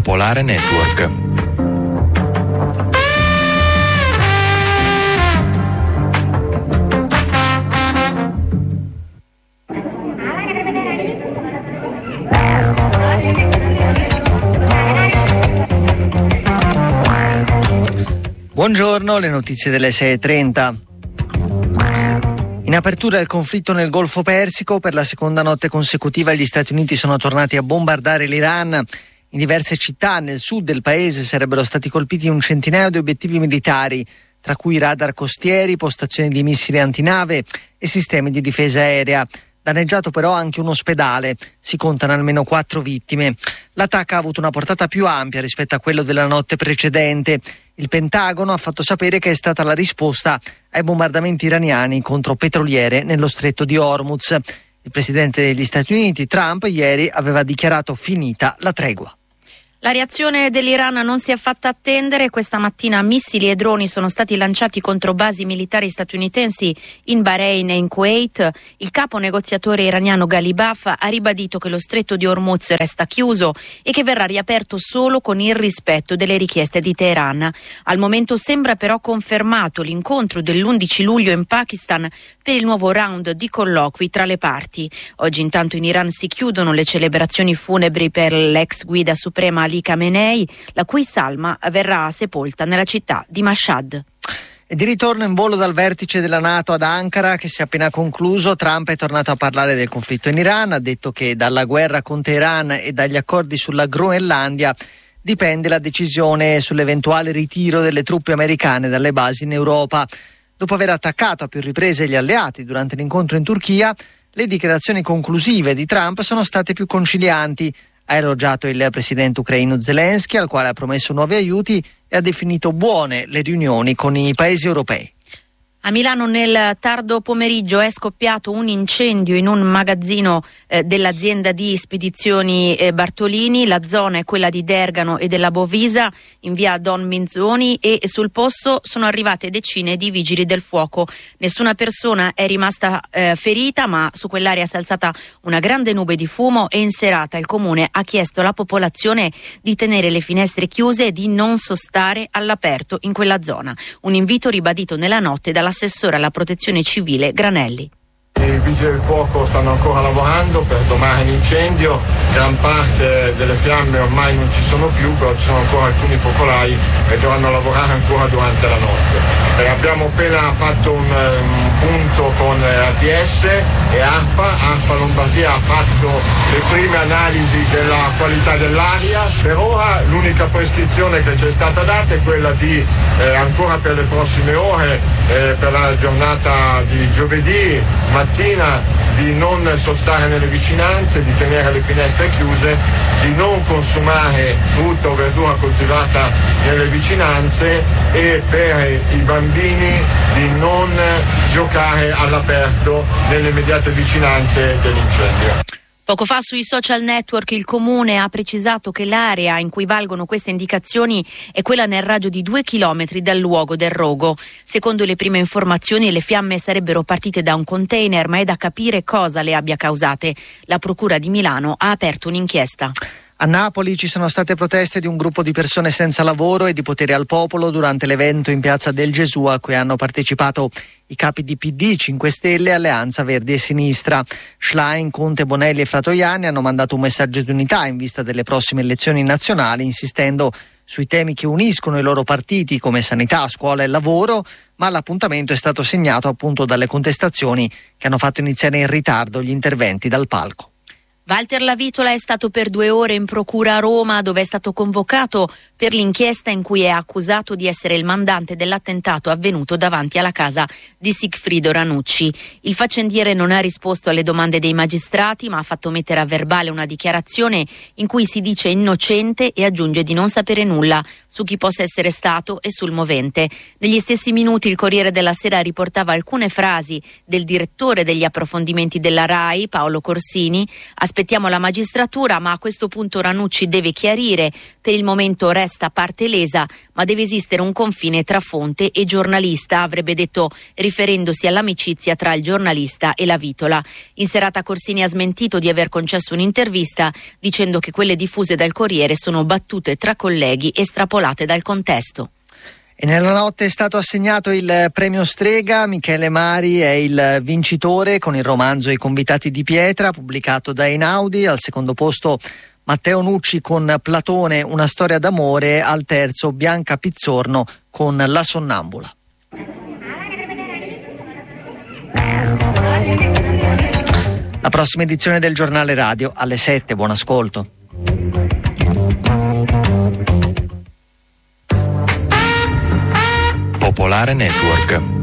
Popolare Network. Buongiorno, le notizie delle 6:30. In apertura del conflitto nel Golfo Persico, per la seconda notte consecutiva gli Stati Uniti sono tornati a bombardare l'Iran. In diverse città nel sud del paese sarebbero stati colpiti un centinaio di obiettivi militari, tra cui radar costieri, postazioni di missili antinave e sistemi di difesa aerea. Danneggiato però anche un ospedale, si contano almeno 4 vittime. L'attacco ha avuto una portata più ampia rispetto a quello della notte precedente. Il Pentagono ha fatto sapere che è stata la risposta ai bombardamenti iraniani contro petroliere nello stretto di Hormuz. Il presidente degli Stati Uniti, Trump, ieri aveva dichiarato finita la tregua. La reazione dell'Iran non si è fatta attendere. Questa mattina missili e droni sono stati lanciati contro basi militari statunitensi in Bahrain e in Kuwait. Il capo negoziatore iraniano Ghalibaf ha ribadito che lo stretto di Hormuz resta chiuso e che verrà riaperto solo con il rispetto delle richieste di Teheran. Al momento sembra però confermato l'incontro dell'11 luglio in Pakistan per il nuovo round di colloqui tra le parti. Oggi intanto in Iran si chiudono le celebrazioni funebri per l'ex guida suprema Ali Khamenei, la cui salma verrà sepolta nella città di Mashhad. E di ritorno in volo dal vertice della NATO ad Ankara, che si è appena concluso, Trump è tornato a parlare del conflitto in Iran. Ha detto che dalla guerra con Teheran e dagli accordi sulla Groenlandia dipende la decisione sull'eventuale ritiro delle truppe americane dalle basi in Europa. Dopo aver attaccato a più riprese gli alleati durante l'incontro in Turchia, le dichiarazioni conclusive di Trump sono state più concilianti. Ha elogiato il presidente ucraino Zelensky, al quale ha promesso nuovi aiuti, e ha definito buone le riunioni con i paesi europei. A Milano nel tardo pomeriggio è scoppiato un incendio in un magazzino dell'azienda di spedizioni Bartolini. La zona è quella di Dergano e della Bovisa in via Don Minzoni e sul posto sono arrivate decine di vigili del fuoco. Nessuna persona è rimasta ferita, ma su quell'area si è alzata una grande nube di fumo e in serata il comune ha chiesto alla popolazione di tenere le finestre chiuse e di non sostare all'aperto in quella zona. Un invito ribadito nella notte dall'assessore alla protezione civile Granelli. I vigili del fuoco stanno ancora lavorando per domare l'incendio, gran parte delle fiamme ormai non ci sono più, però ci sono ancora alcuni focolai e dovranno lavorare ancora durante la notte. Abbiamo appena fatto un punto con ATS e ARPA Lombardia ha fatto le prime analisi della qualità dell'aria. Per ora l'unica prescrizione che ci è stata data è quella di ancora per le prossime ore, per la giornata di giovedì mattina, di non sostare nelle vicinanze, di tenere le finestre chiuse, di non consumare frutta o verdura coltivata nelle vicinanze e per i bambini di non giocare all'aperto nelle immediate vicinanze dell'incendio. Poco fa sui social network il comune ha precisato che l'area in cui valgono queste indicazioni è quella nel raggio di 2 chilometri dal luogo del rogo. Secondo le prime informazioni le fiamme sarebbero partite da un container, ma è da capire cosa le abbia causate. La Procura di Milano ha aperto un'inchiesta. A Napoli ci sono state proteste di un gruppo di persone senza lavoro e di potere al popolo durante l'evento in Piazza del Gesù a cui hanno partecipato i capi di PD, 5 Stelle, Alleanza Verdi e Sinistra. Schlein, Conte, Bonelli e Fratoianni hanno mandato un messaggio di unità in vista delle prossime elezioni nazionali, insistendo sui temi che uniscono i loro partiti come sanità, scuola e lavoro, ma l'appuntamento è stato segnato appunto dalle contestazioni che hanno fatto iniziare in ritardo gli interventi dal palco. Walter Lavitola è stato per 2 ore in procura a Roma, dove è stato convocato per l'inchiesta in cui è accusato di essere il mandante dell'attentato avvenuto davanti alla casa di Sigfrido Ranucci. Il faccendiere non ha risposto alle domande dei magistrati, ma ha fatto mettere a verbale una dichiarazione in cui si dice innocente e aggiunge di non sapere nulla su chi possa essere stato e sul movente. Negli stessi minuti il Corriere della Sera riportava alcune frasi del direttore degli approfondimenti della RAI, Paolo Corsini. Ha Aspettiamo la magistratura, ma a questo punto Ranucci deve chiarire. Per il momento resta parte lesa, ma deve esistere un confine tra fonte e giornalista, avrebbe detto riferendosi all'amicizia tra il giornalista e la Vitola. In serata Corsini ha smentito di aver concesso un'intervista, dicendo che quelle diffuse dal Corriere sono battute tra colleghi estrapolate dal contesto. E nella notte è stato assegnato il premio Strega. Michele Mari è il vincitore con il romanzo I convitati di pietra, pubblicato da Einaudi. Al secondo posto Matteo Nucci con Platone, una storia d'amore. Al terzo Bianca Pizzorno con La sonnambula. La prossima edizione del Giornale Radio alle 7. Buon ascolto. Popolare Network.